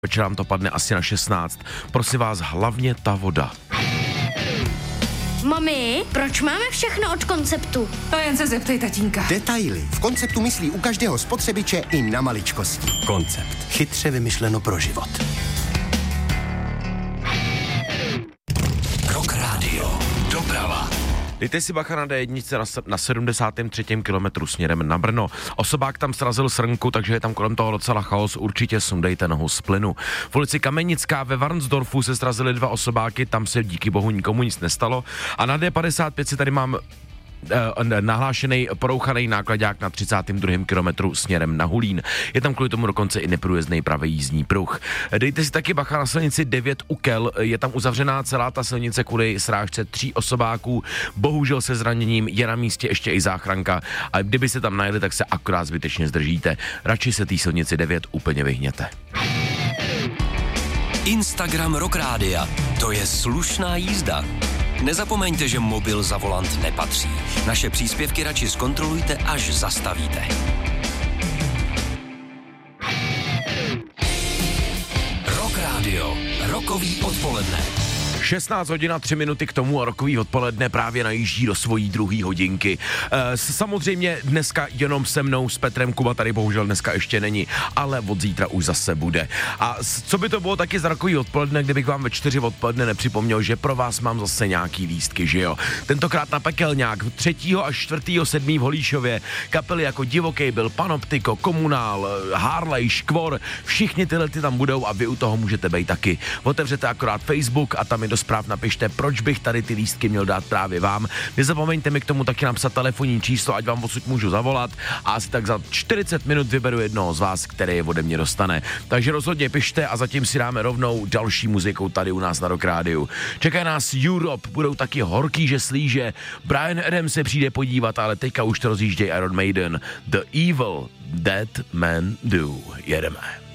večer nám to padne asi na 16. Prosím vás, hlavně ta voda. Mami, proč máme všechno od Konceptu? To jen se zeptej tatínka. Detaily. V Konceptu myslí u každého spotřebiče i na maličkosti. Koncept. Chytře vymyšleno pro život. Rock Radio. Doprava. Dejte si bacha na D1 na 73. kilometru směrem na Brno. Osobák tam srazil srnku, takže je tam kolem toho docela chaos. Určitě sundejte nohu z plynu. V ulici Kamenická ve Varnsdorfu se srazily 2 osobáky, tam se díky bohu nikomu nic nestalo. A na D55 si tady mám nahlášený porouchaný nákladák na 32. kilometru směrem na Hulín. Je tam kvůli tomu dokonce i neprůjezdný pravý jízdní pruh. Dejte si taky bacha na silnici 9 u Kel. Je tam uzavřená celá ta silnice kvůli srážce 3 osobáků. Bohužel se zraněním je na místě ještě i záchranka. A kdyby se tam najeli, tak se akorát zbytečně zdržíte. Radši se té silnici 9 úplně vyhněte. Instagram Rock Rádia. To je slušná jízda. Nezapomeňte, že mobil za volant nepatří. Naše příspěvky radši zkontrolujte, až zastavíte. Rock Radio. Rokový odpoledne. 16 hodin a 3 minuty k tomu a rokový odpoledne právě najíždí do svojí druhé hodinky. Samozřejmě dneska jenom se mnou s Petrem, Kuba tady bohužel dneska ještě není, ale od zítra už zase bude. A co by to bylo taky za rokový odpoledne, kdybych vám ve 4 odpoledne nepřipomněl, že pro vás mám zase nějaký lístky, že jo? Tentokrát na Pekelňák 3. až 4. 7. v Holíšově. Kapely jako Divokej byl, Panoptiko, Komunál, Harley, Škvor, všichni tyhle ty tam budou a vy u toho můžete být taky. Otevřete akorát Facebook a tam mi do zpráv napište, proč bych tady ty lístky měl dát právě vám. Nezapomeňte mi k tomu taky napsat telefonní číslo, ať vám odsud můžu zavolat a asi tak za 40 minut vyberu jednoho z vás, který je ode mě dostane. Takže rozhodně pište a zatím si dáme rovnou další muzikou tady u nás na Rock Rádiu. Čeká nás Europe, budou taky horký žeslíže, Bryan Adams se přijde podívat, ale teďka už to rozjížděj Iron Maiden. The Evil Dead Men Do. Jedeme.